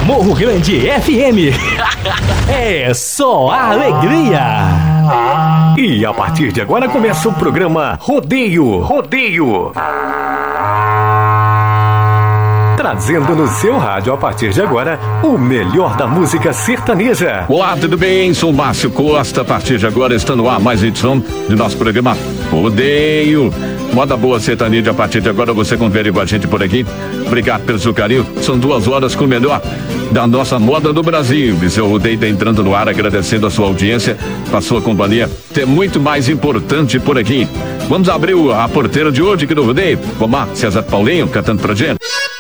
Morro Grande FM. É só alegria. E a partir de agora começa o programa Rodeio. Trazendo no seu rádio, a partir de agora, o melhor da música sertaneja. Olá, tudo bem? Sou Márcio Costa. A partir de agora está no ar mais edição do nosso programa Rodeio. Moda boa sertaneja. A partir de agora você confere com a gente por aqui. Obrigado pelo seu carinho. São 2 horas com o melhor da nossa moda do Brasil. E seu Rodeio está entrando no ar, agradecendo a sua audiência, a sua companhia. Tem muito mais importante por aqui. Vamos abrir a porteira de hoje aqui do Rodeio. Vamos lá, César Paulinho cantando pra gente.